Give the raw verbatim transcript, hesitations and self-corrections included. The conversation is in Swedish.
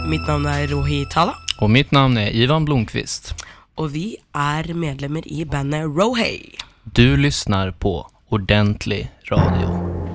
Mitt namn är Rohi Tala. Och mitt namn är Ivan Blomqvist. Och vi är medlemmar i bandet Rohi. Du lyssnar på Ordentlig Radio.